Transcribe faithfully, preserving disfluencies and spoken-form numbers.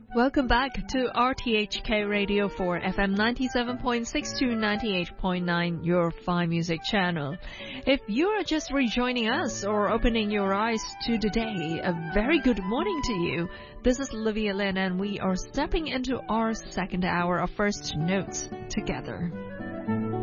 Welcome back to R T H K Radio for F M ninety-seven point six to ninety-eight point nine, your Fine Music channel. If you are just rejoining us or opening your eyes to the day, a very good morning to you. This is Olivia Lin and we are stepping into our second hour of First Notes together.